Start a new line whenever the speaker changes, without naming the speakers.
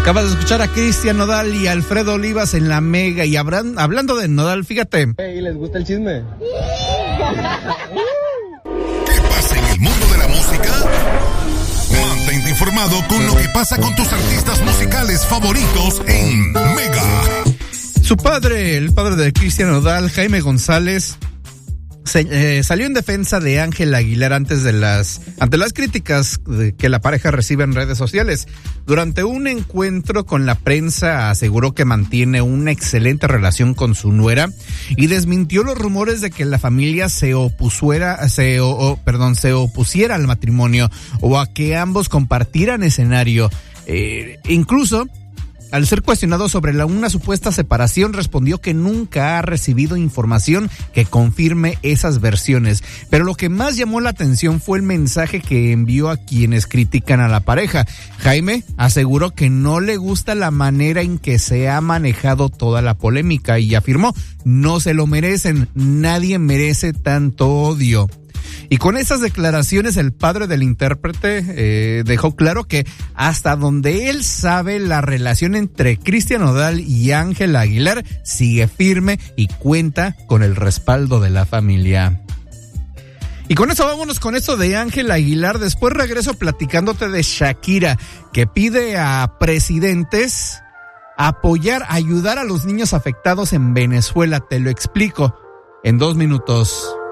Acabas de escuchar a Cristian Nodal y Alfredo Olivas en La Mega. Y hablando de Nodal, fíjate.
¿Y les gusta el chisme?
¿Qué pasa en el mundo de la música? Mantente informado con lo que pasa con tus artistas musicales favoritos en Mega.
Su padre, el padre de Cristian Nodal, Jaime González, salió en defensa de Ángel Aguilar ante las críticas que la pareja recibe en redes sociales. Durante un encuentro con la prensa aseguró que mantiene una excelente relación con su nuera y desmintió los rumores de que la familia se opusiera al matrimonio o a que ambos compartieran escenario. Incluso, al ser cuestionado sobre una supuesta separación, respondió que nunca ha recibido información que confirme esas versiones. Pero lo que más llamó la atención fue el mensaje que envió a quienes critican a la pareja. Jaime aseguró que no le gusta la manera en que se ha manejado toda la polémica y afirmó: no se lo merecen, nadie merece tanto odio. Y con esas declaraciones el padre del intérprete dejó claro que hasta donde él sabe la relación entre Cristian Nodal y Ángel Aguilar sigue firme y cuenta con el respaldo de la familia. Y con eso vámonos con esto de Ángel Aguilar. Después regreso platicándote de Shakira, que pide a presidentes ayudar a los niños afectados en Venezuela. Te lo explico en 2 minutos.